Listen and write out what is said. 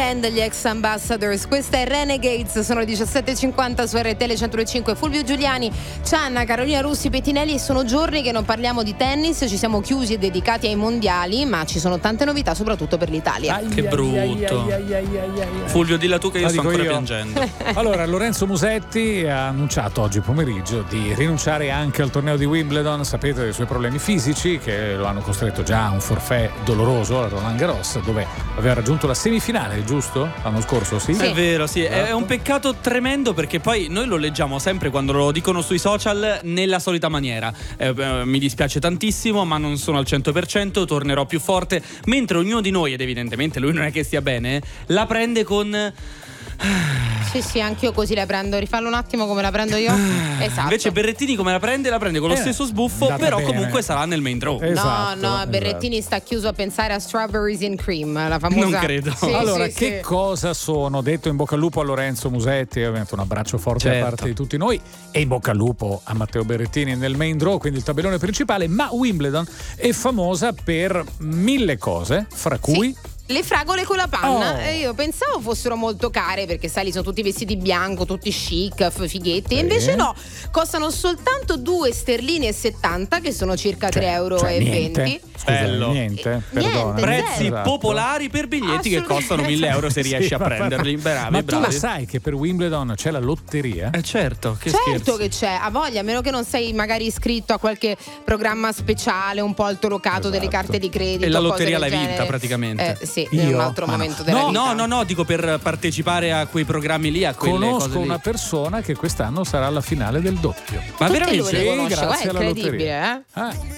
Band, gli ex Ambassadors. Questa è Renegades, sono le 17.50 su RTL 102.5. Fulvio Giuliani, Cianna, Carolina Russi, Pettinelli. Sono giorni che non parliamo di tennis, ci siamo chiusi e dedicati ai mondiali, ma ci sono tante novità soprattutto per l'Italia. Che brutto. Fulvio, dilla tu che io sto ancora piangendo. Allora, Lorenzo Musetti ha annunciato oggi pomeriggio di rinunciare anche al torneo di Wimbledon. Sapete dei suoi problemi fisici che lo hanno costretto già a un forfait doloroso a Roland Garros, dove aveva raggiunto la semifinale, giusto? L'anno scorso, sì? È vero, sì. È un peccato tremendo, perché poi noi lo leggiamo sempre quando lo dicono sui social nella solita maniera. Mi dispiace tantissimo, ma non sono al 100%, tornerò più forte. Mentre ognuno di noi, ed evidentemente lui non è che stia bene, la prende con... Sì, anch'io così la prendo. Rifallo un attimo come la prendo io. Esatto. Invece Berrettini come la prende con lo stesso sbuffo, però bene. Comunque sarà nel main draw. No, Berrettini sta chiuso a pensare a Strawberries and Cream, la famosa. Non credo. Allora, che cosa sono? Detto in bocca al lupo a Lorenzo Musetti, ovviamente un abbraccio forte da parte di tutti noi, e in bocca al lupo a Matteo Berrettini nel main draw, quindi il tabellone principale. Ma Wimbledon è famosa per 1000 cose, fra cui le fragole con la panna. Io pensavo fossero molto care, perché sai, li sono tutti vestiti bianco, tutti chic, fighetti, e invece no, costano soltanto 2 sterline e 70, che sono circa 3,20 euro. Niente. Bello. Niente. Prezzi popolari per biglietti che costano 1.000 euro se riesci a prenderli. Ma tu lo sai che per Wimbledon c'è la lotteria? Certo, certo che c'è, a voglia, a meno che non sei magari iscritto a qualche programma speciale un po' altolocato, delle carte di credito. E la lotteria l'hai vinta praticamente. Sì, è un altro momento della vita. No, dico per partecipare a quei programmi lì, a quelle Conosco cose lì. una persona che quest'anno sarà alla finale del doppio. Ma veramente? Lui le conosce, grazie alla è incredibile, lotteria.